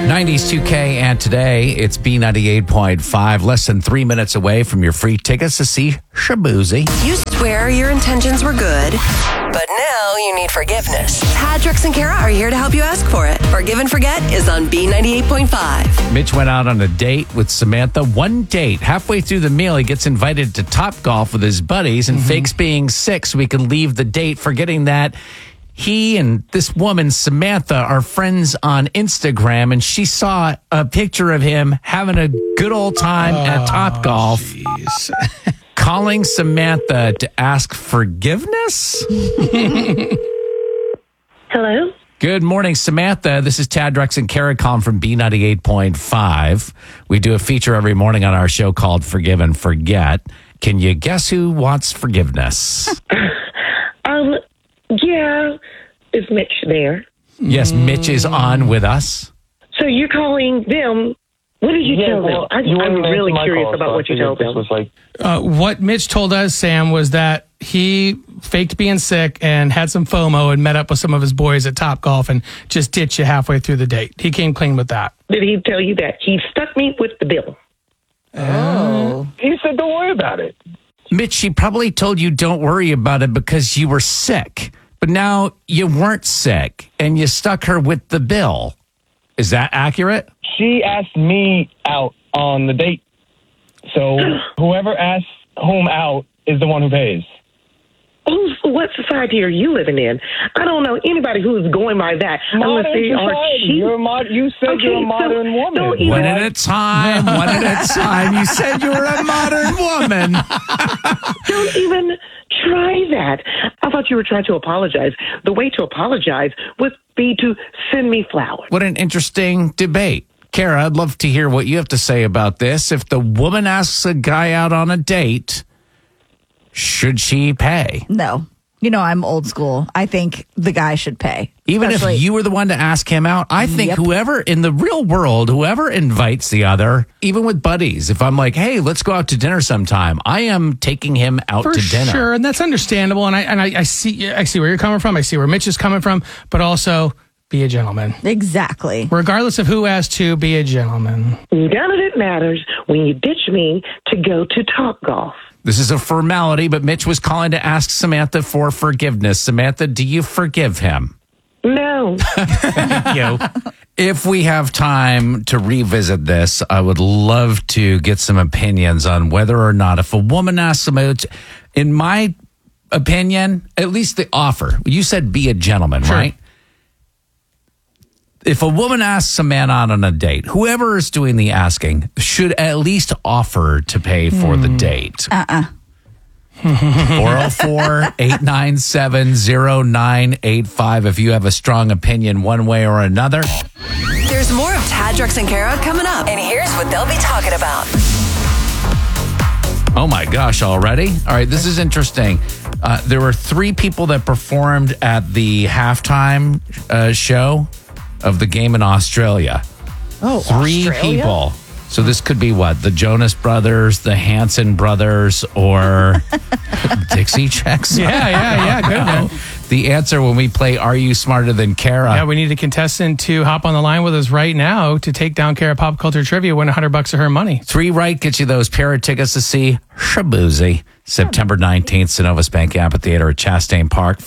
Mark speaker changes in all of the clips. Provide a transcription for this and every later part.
Speaker 1: 90s 2K, and today it's B98.5, less than 3 minutes away from your free tickets to see Shaboozey.
Speaker 2: You swear your intentions were good, but now you need forgiveness. Tad, Drex, and Kara are here to help you ask for it. Forgive and Forget is on B98.5.
Speaker 1: Mitch went out on a date with Samantha. One date. Halfway through the meal, he gets invited to Topgolf with his buddies and fakes being sick so he can leave the date, forgetting that he and this woman, Samantha, are friends on Instagram, and she saw a picture of him having a good old time at Topgolf. Calling Samantha to ask forgiveness?
Speaker 3: Hello?
Speaker 1: Good morning, Samantha. This is Tad, Drex, and Kara calling from B98.5. We do a feature every morning on our show called Forgive and Forget. Can you guess who wants forgiveness?
Speaker 3: Yeah. Is Mitch there?
Speaker 1: Yes, Mitch is on with us.
Speaker 3: So you're calling them. What did you tell them? I'm really curious about what you told them.
Speaker 4: What Mitch told us, Sam, was that he faked being sick and had some FOMO and met up with some of his boys at Topgolf and just ditched you halfway through the date. He came clean with that.
Speaker 3: Did he tell you that? He stuck me with the bill.
Speaker 5: Oh. He said, don't worry about it.
Speaker 1: Mitch, she probably told you don't worry about it because you were sick. But now you weren't sick and you stuck her with the bill. Is that accurate?
Speaker 5: She asked me out on the date. So whoever asks whom out is the one who pays.
Speaker 3: What society are you living in? I don't know anybody who's going by that.
Speaker 5: Modern
Speaker 3: unless they are
Speaker 5: society.
Speaker 3: cheap.
Speaker 5: You said you're a modern woman.
Speaker 1: One at a time, one at a time. You said you were a modern woman.
Speaker 3: Don't even try that. I thought you were trying to apologize. The way to apologize would be to send me flowers.
Speaker 1: What an interesting debate. Kara, I'd love to hear what you have to say about this. If the woman asks a guy out on a date, should she pay?
Speaker 6: No. You know, I'm old school. I think the guy should pay.
Speaker 1: Even if you were the one to ask him out, I think whoever in the real world, whoever invites the other, even with buddies, if I'm like, hey, let's go out to dinner sometime, I am taking him out to dinner.
Speaker 4: For sure, and that's understandable. And I see where you're coming from. I see where Mitch is coming from. But also, be a gentleman.
Speaker 6: Exactly.
Speaker 4: Regardless of who asked to, be a gentleman.
Speaker 3: None of it matters when you ditch me to go to Topgolf.
Speaker 1: This is a formality, but Mitch was calling to ask Samantha for forgiveness. Samantha, do you forgive him?
Speaker 3: No.
Speaker 1: Thank you. If we have time to revisit this, I would love to get some opinions on whether or not if a woman asks somebody, in my opinion, at least the offer. You said be a gentleman,
Speaker 4: sure.
Speaker 1: Right? If a woman asks a man out on a date, whoever is doing the asking should at least offer to pay for the date. 404-897-0985 if you have a strong opinion one way or another.
Speaker 2: There's more of Tad, Drex, and Kara coming up. And here's what they'll be talking about.
Speaker 1: Oh my gosh, already? All right, this is interesting. There were 3 people that performed at the halftime show of the game in Australia.
Speaker 6: Oh,
Speaker 1: 3
Speaker 6: Australia?
Speaker 1: people. So this could be what? The Jonas Brothers, the Hanson Brothers, or Dixie Chicks?
Speaker 4: Yeah. Good man.
Speaker 1: The answer when we play Are You Smarter Than Kara?
Speaker 4: Yeah, we need a contestant to hop on the line with us right now to take down Kara Pop Culture Trivia, win $100 of her money.
Speaker 1: 3 right gets you those pair of tickets to see Shaboozey, September 19th, Synovus Bank Amphitheater at Chastain Park,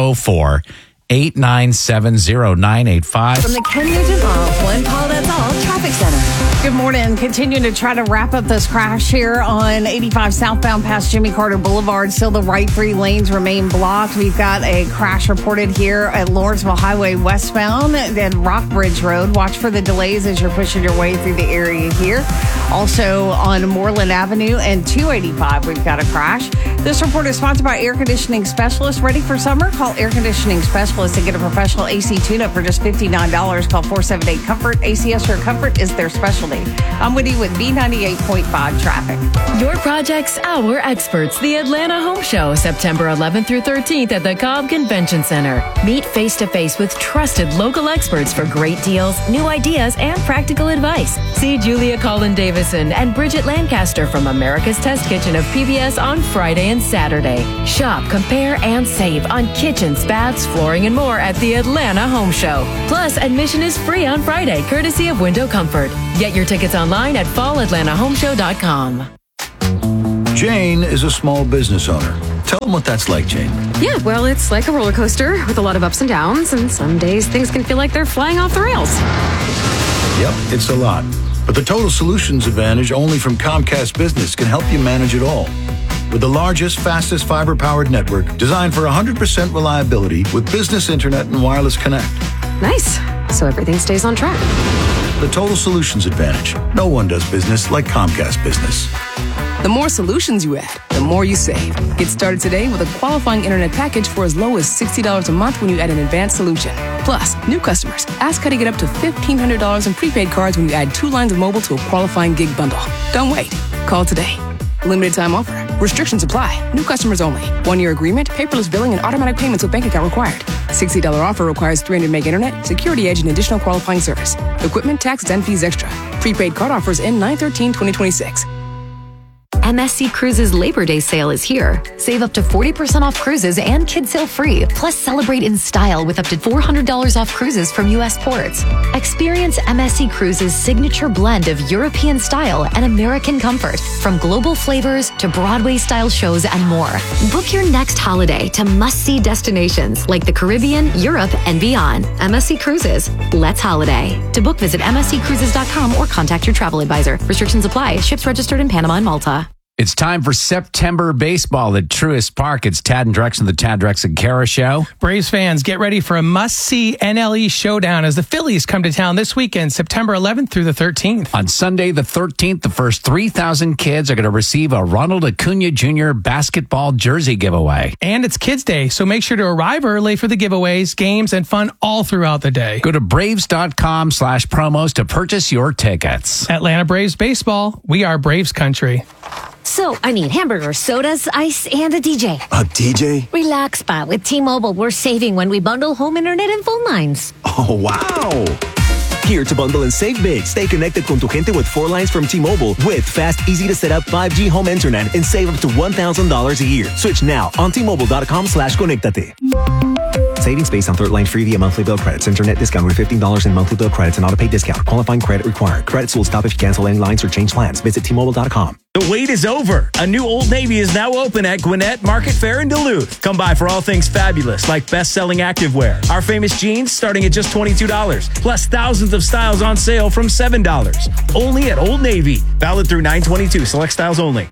Speaker 1: 404-897-0985.
Speaker 2: From the Ken Nugent One Call That's All Traffic Center.
Speaker 7: Good morning. Continuing to try to wrap up this crash here on 85 southbound past Jimmy Carter Boulevard. Still the right 3 lanes remain blocked. We've got a crash reported here at Lawrenceville Highway westbound at Rockbridge Road. Watch for the delays as you're pushing your way through the area here. Also on Moreland Avenue and 285, we've got a crash. This report is sponsored by Air Conditioning Specialists. Ready for summer? Call Air Conditioning Specialists and get a professional AC tune-up for just $59. Call 478-COMFORT. ACS Your Comfort is their specialty. shortly. I'm Woody with B98.5 traffic.
Speaker 8: Your project's our experts. The Atlanta Home Show, September 11th through 13th at the Cobb Convention Center. Meet face-to-face with trusted local experts for great deals, new ideas, and practical advice. See Julia Collin Davison and Bridget Lancaster from America's Test Kitchen of PBS on Friday and Saturday. Shop, compare, and save on kitchens, baths, flooring, and more at the Atlanta Home Show. Plus, admission is free on Friday, courtesy of Window Comfort. Get your tickets online at fallatlantahomeshow.com.
Speaker 9: Jane is a small business owner. Tell them what that's like, Jane.
Speaker 10: Yeah, well, it's like a roller coaster with a lot of ups and downs, and some days things can feel like they're flying off the rails.
Speaker 9: Yep, it's a lot. But the Total Solutions Advantage only from Comcast Business can help you manage it all. With the largest, fastest fiber-powered network designed for 100% reliability with business internet and wireless connect.
Speaker 10: Nice. So everything stays on track.
Speaker 9: The Total Solutions Advantage. No one does business like Comcast Business.
Speaker 11: The more solutions you add, the more you save. Get started today with a qualifying internet package for as low as $60 a month when you add an advanced solution. Plus, new customers, ask how to get up to $1,500 in prepaid cards when you add 2 lines of mobile to a qualifying gig bundle. Don't wait. Call today. Limited time offer. Restrictions apply. New customers only. 1-year agreement, paperless billing, and automatic payments with bank account required. $60 offer requires 300 meg internet, security edge, and additional qualifying service. Equipment, taxes, and fees extra. Prepaid card offers end 9/13/2026.
Speaker 12: MSC Cruises Labor Day sale is here. Save up to 40% off cruises and kids sail free. Plus, celebrate in style with up to $400 off cruises from U.S. ports. Experience MSC Cruises' signature blend of European style and American comfort, from global flavors to Broadway-style shows and more. Book your next holiday to must-see destinations like the Caribbean, Europe, and beyond. MSC Cruises. Let's holiday. To book, visit msccruises.com or contact your travel advisor. Restrictions apply. Ships registered in Panama and Malta.
Speaker 1: It's time for September baseball at Truist Park. It's Tad and Drex and the Tad, Drex and Kara Show.
Speaker 4: Braves fans, get ready for a must-see NLE showdown as the Phillies come to town this weekend, September 11th through the 13th.
Speaker 1: On Sunday the 13th, the first 3,000 kids are going to receive a Ronald Acuna Jr. basketball jersey giveaway.
Speaker 4: And it's Kids Day, so make sure to arrive early for the giveaways, games, and fun all throughout the day.
Speaker 1: Go to Braves.com/promos to purchase your tickets.
Speaker 4: Atlanta Braves baseball, we are Braves country.
Speaker 13: So, I need hamburgers, sodas, ice, and a DJ.
Speaker 14: A DJ?
Speaker 13: Relax, Pa. With T-Mobile, we're saving when we bundle home internet and phone lines.
Speaker 14: Oh, wow. Here to bundle and save big. Stay connected con tu gente with 4 lines from T-Mobile with fast, easy to set up 5G home internet and save up to $1,000 a year. Switch now on T-Mobile.com/conectate. Savings based on 3rd line free via monthly bill credits. Internet discount with $15 in monthly bill credits and auto-pay discount. Qualifying credit required. Credits will stop if you cancel any lines or change plans. Visit T-Mobile.com.
Speaker 15: The wait is over. A new Old Navy is now open at Gwinnett Market Fair in Duluth. Come by for all things fabulous, like best-selling activewear. Our famous jeans starting at just $22, plus thousands of styles on sale from $7. Only at Old Navy. Valid through 9/22. Select styles only.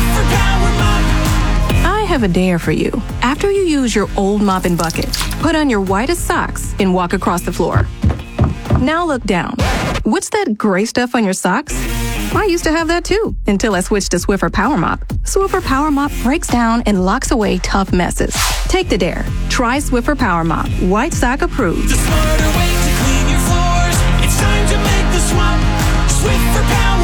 Speaker 11: I have a dare for you. After you use your old mop and bucket, put on your whitest socks and walk across the floor. Now look down. What's that gray stuff on your socks? I used to have that too, until I switched to Swiffer Power Mop. Swiffer Power Mop breaks down and locks away tough messes. Take the dare. Try Swiffer Power Mop. White sock approved.
Speaker 16: The smarter way to clean your floors. It's time to make the swap. Swiffer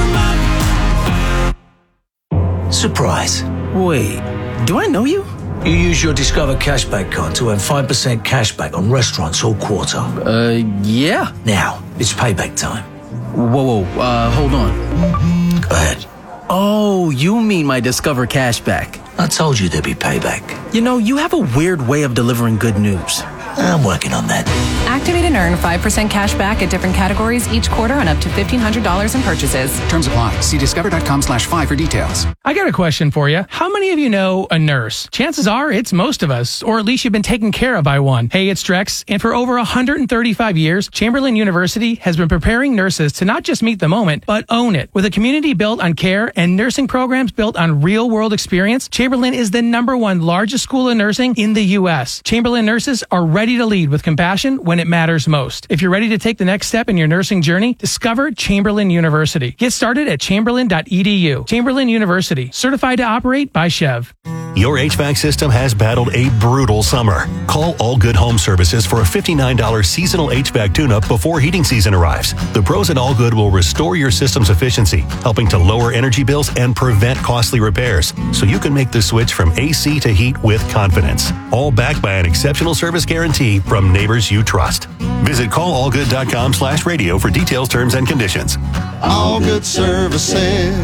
Speaker 16: Power Mop.
Speaker 17: Surprise. Wait, do I know you? You use your Discover Cashback card to earn 5% cashback on restaurants all quarter.
Speaker 18: Yeah.
Speaker 17: Now, it's payback time.
Speaker 18: Whoa, hold on.
Speaker 17: Go ahead.
Speaker 18: Oh, you mean my Discover Cashback.
Speaker 17: I told you there'd be payback.
Speaker 18: You know, you have a weird way of delivering good news.
Speaker 17: I'm working on that.
Speaker 11: Activate and earn 5% cash back at different categories each quarter on up to $1,500 in purchases.
Speaker 19: Terms apply. See discover.com/5 for details.
Speaker 4: I got a question for you. How many of you know a nurse? Chances are it's most of us, or at least you've been taken care of by one. Hey, it's Drex, and for over 135 years, Chamberlain University has been preparing nurses to not just meet the moment, but own it. With a community built on care and nursing programs built on real-world experience, Chamberlain is the #1 largest school of nursing in the U.S. Chamberlain nurses are ready to lead with compassion when it matters most. If you're ready to take the next step in your nursing journey, discover Chamberlain University. Get started at chamberlain.edu. Chamberlain University, certified to operate by Chev.
Speaker 20: Your HVAC system has battled a brutal summer. Call All Good Home Services for a $59 seasonal HVAC tune-up before heating season arrives. The pros at All Good will restore your system's efficiency, helping to lower energy bills and prevent costly repairs, so you can make the switch from AC to heat with confidence. All backed by an exceptional service guarantee from neighbors you trust. Visit callallgood.com/radio for details, terms, and conditions.
Speaker 21: All Good Services.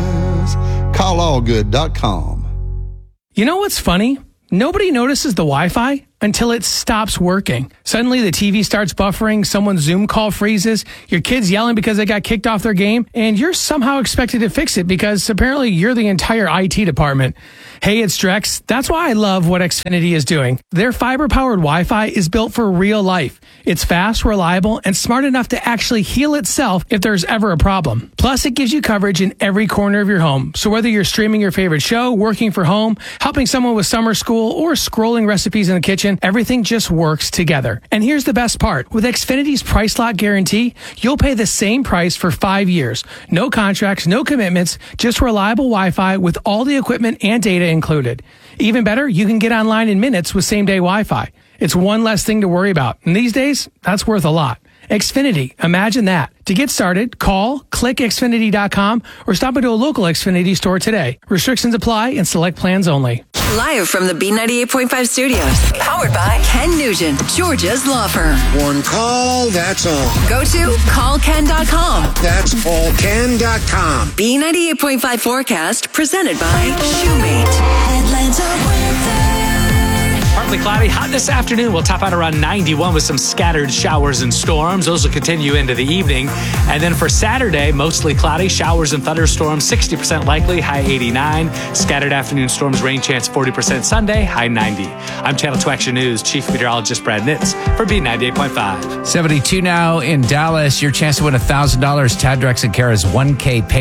Speaker 21: Call allgood.com.
Speaker 4: You know what's funny? Nobody notices the Wi-Fi until it stops working. Suddenly the TV starts buffering, someone's Zoom call freezes, your kid's yelling because they got kicked off their game, and you're somehow expected to fix it because apparently you're the entire IT department. Hey, it's Drex. That's why I love what Xfinity is doing. Their fiber-powered Wi-Fi is built for real life. It's fast, reliable, and smart enough to actually heal itself if there's ever a problem. Plus, it gives you coverage in every corner of your home. So whether you're streaming your favorite show, working from home, helping someone with summer school, or scrolling recipes in the kitchen, everything just works together. And here's the best part. With Xfinity's price lock guarantee, you'll pay the same price for 5 years. No contracts, no commitments, just reliable Wi-Fi with all the equipment and data included. Even better, you can get online in minutes with same-day Wi-Fi. It's one less thing to worry about. And these days, that's worth a lot. Xfinity, imagine that. To get started, click Xfinity.com or stop into a local Xfinity store today. Restrictions apply and select plans only.
Speaker 2: Live from the B98.5 studios. Powered by Ken Nugent, Georgia's law firm.
Speaker 22: One call, that's all.
Speaker 2: Go to callken.com.
Speaker 22: That's callken.com.
Speaker 2: B98.5 forecast presented by Shoemate. Atlanta weather.
Speaker 23: Partly cloudy, hot this afternoon. We'll top out around 91 with some scattered showers and storms. Those will continue into the evening. And then for Saturday, mostly cloudy, showers and thunderstorms, 60% likely, high 89. Scattered afternoon storms, rain chance 40% Sunday, high 90. I'm Channel 2 Action News Chief Meteorologist Brad Nitz for B98.5.
Speaker 1: 72 now in Dallas. Your chance to win $1,000. Tad Drex and Kara's 1K pay